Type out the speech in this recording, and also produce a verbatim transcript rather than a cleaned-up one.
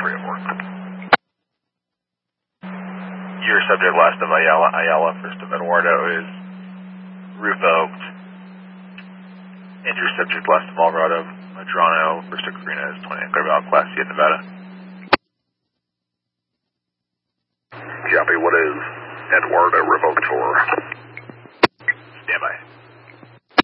three oh four. Your subject last of Ayala, Ayala, first of Eduardo is revoked. And your subject last of Alvarado, Madrano, first of Karina is twenty, Carval, Class C in Nevada. Copy, what is Eduardo revoked for? Stand by.